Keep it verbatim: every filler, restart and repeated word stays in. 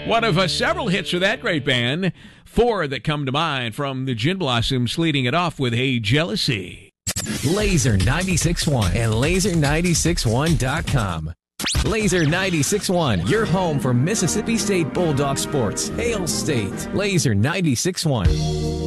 One of uh, several hits for that great band. Four that come to mind from the Gin Blossoms, leading it off with Hey Jealousy. Laser ninety-six point one and laser ninety-six one dot com. Laser ninety-six point one, your home for Mississippi State Bulldog sports. Hail State. Laser ninety-six point one.